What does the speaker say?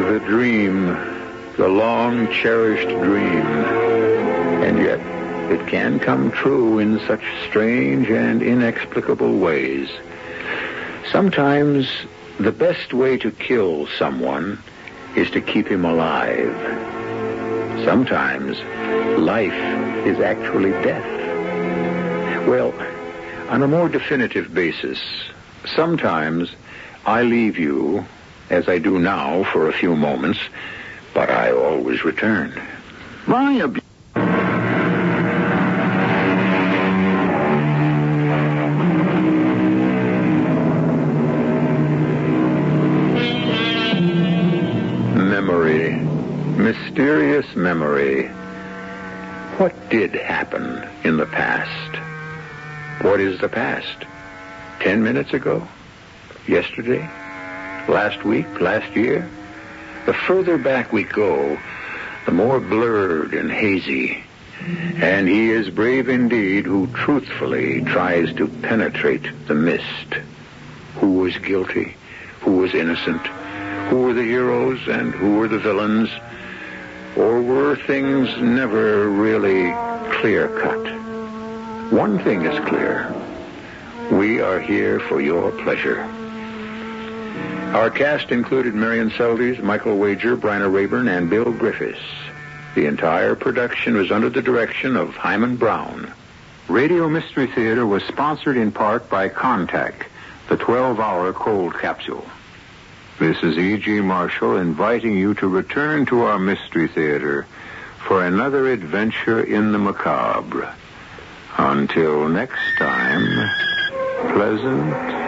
The dream, the long-cherished dream. And yet, it can come true in such strange and inexplicable ways. Sometimes, the best way to kill someone is to keep him alive. Sometimes, life is actually death. Well, on a more definitive basis, sometimes I leave you, as I do now for a few moments, but I always return. Memory. Mysterious memory. What did happen in the past? What is the past? 10 minutes ago? Yesterday? Last week? Last year? The further back we go, the more blurred and hazy. And he is brave indeed who truthfully tries to penetrate the mist. Who was guilty? Who was innocent? Who were the heroes and who were the villains? Or were things never really clear-cut? One thing is clear. We are here for your pleasure. Our cast included Marion Seldes, Michael Wager, Bryna Rayburn, and Bill Griffiths. The entire production was under the direction of Hyman Brown. Radio Mystery Theater was sponsored in part by Contact, the 12-hour cold capsule. This is E.G. Marshall inviting you to return to our Mystery Theater for another adventure in the macabre. Until next time, pleasant